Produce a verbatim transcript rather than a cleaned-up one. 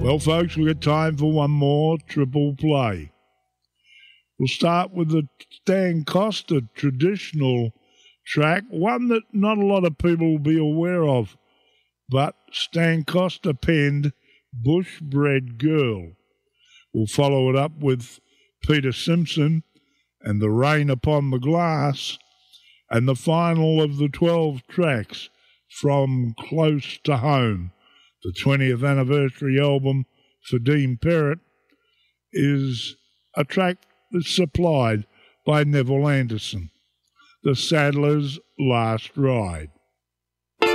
Well, folks, we've got time for one more triple play. We'll start with the Stan Costa traditional track, one that not a lot of people will be aware of, but Stan Costa penned Bushbred Girl. We'll follow it up with Peter Simpson and The Rain Upon the Glass, and the final of the twelve tracks from Close to Home, the twentieth anniversary album for Dean Perrott, is a track that's supplied by Neville Anderson, The Saddler's Last Ride.